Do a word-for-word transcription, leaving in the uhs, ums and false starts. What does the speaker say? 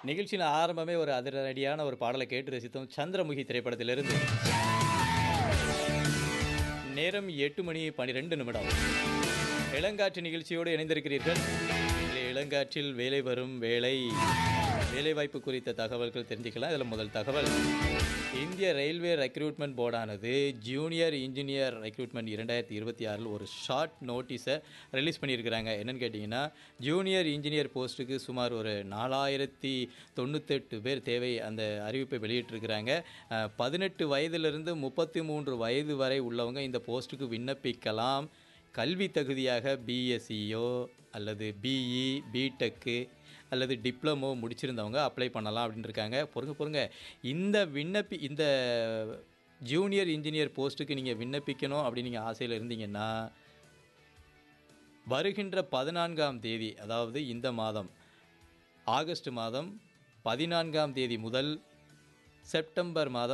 நிகழ்ச்சியின் ஆரம்பமே ஒரு அதிரடியான ஒரு பாடலை கேட்டு ரசித்தோம். சந்திரமுகி திரைப்படத்திலிருந்து. நேரம் எட்டு மணி பன்னிரண்டு நிமிடம். இளங்காற்று நிகழ்ச்சியோடு இணைந்திருக்கிறீர்கள். இளங்காற்றில் வேலை வரும் வேலை வேலைவாய்ப்பு குறித்த தகவல்கள் தெரிஞ்சுக்கலாம். இதில் முதல் தகவல், இந்திய railway recruitment போர்டானது junior engineer recruitment இரண்டாயிரத்தி இருபத்தி ஆறில் ஒரு ஷார்ட் நோட்டீஸை ரிலீஸ் பண்ணியிருக்கிறாங்க. என்னென்னு கேட்டிங்கன்னா, ஜூனியர் இன்ஜினியர் போஸ்ட்டுக்கு சுமார் ஒரு நாலாயிரத்தி தொண்ணூத்தெட்டு பேர் தேவை. அந்த அறிவிப்பை வெளியிட்டிருக்கிறாங்க. பதினெட்டு வயதிலிருந்து முப்பத்தி மூன்று வயது வரை உள்ளவங்க இந்த போஸ்ட்டுக்கு விண்ணப்பிக்கலாம். கல்வி தகுதியாக பிஎஸ்சியோ அல்லது பிஇ, பிடெக்கு அல்லது டிப்ளமோ முடிச்சிருந்தவங்க அப்ளை பண்ணலாம் அப்படின்னு இருக்காங்க. பொறுங்க பொறுங்க இந்த விண்ணப்பி இந்த ஜூனியர் இன்ஜினியர் போஸ்ட்டுக்கு நீங்கள் விண்ணப்பிக்கணும் அப்படின்னு நீங்கள் ஆசையில் இருந்தீங்கன்னா, வருகின்ற பதினான்காம் தேதி, அதாவது இந்த மாதம் ஆகஸ்ட் மாதம் பதினான்காம் தேதி முதல் செப்டம்பர் மாதம்